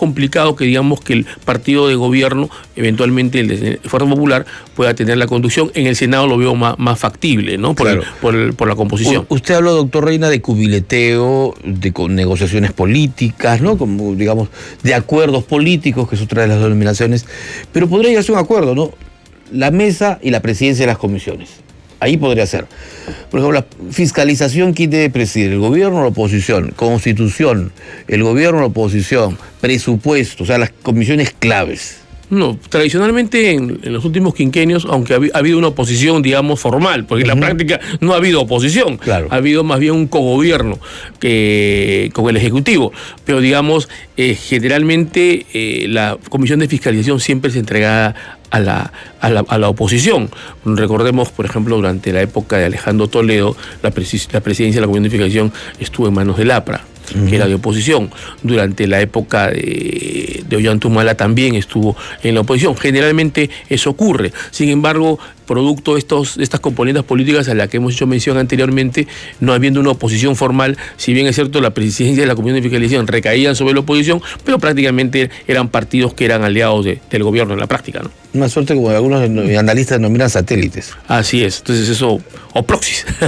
complicado que digamos que el partido de gobierno, eventualmente el de Fuerza Popular, pueda tener la conducción. En el Senado lo veo más factible, ¿no? Por la composición. Usted habló, doctor Reina, de cubileteo, de negociaciones políticas, ¿no? Como, digamos, de acuerdos políticos, que es otra de las denominaciones, pero podría llegarse a un acuerdo, ¿no? La mesa y la presidencia de las comisiones. Ahí podría ser. Por ejemplo, la fiscalización, ¿quién debe presidir? ¿El gobierno o la oposición? Constitución, el gobierno o la oposición, presupuesto, o sea, las comisiones claves. No, tradicionalmente en los últimos quinquenios, aunque ha habido una oposición, digamos, formal, porque en la práctica no ha habido oposición, ha habido más bien un cogobierno con el Ejecutivo, pero digamos, generalmente la Comisión de Fiscalización siempre se entregaba a la oposición. Recordemos, por ejemplo, durante la época de Alejandro Toledo, la presidencia de la Comisión de Fiscalización estuvo en manos del APRA, que era de oposición. Durante la época de Ollanta también estuvo en la oposición. Generalmente eso ocurre. Sin embargo, producto de estas componentes políticas a las que hemos hecho mención anteriormente, no habiendo una oposición formal, si bien es cierto la presidencia de la Comisión de Fiscalización recaían sobre la oposición, pero prácticamente eran partidos que eran aliados del gobierno en la práctica, ¿no? Una suerte como algunos analistas denominan satélites. Así es. Entonces eso, o proxies.